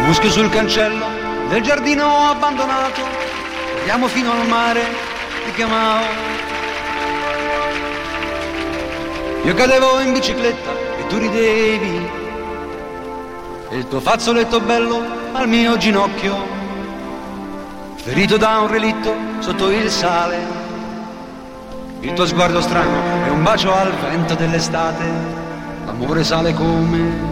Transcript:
Muschio sul cancello del giardino abbandonato, andiamo fino al mare, ti chiamavo. Io cadevo in bicicletta e tu ridevi, e il tuo fazzoletto bello al mio ginocchio, ferito da un relitto sotto il sale. Il tuo sguardo strano è un bacio al vento dell'estate, l'amore sale come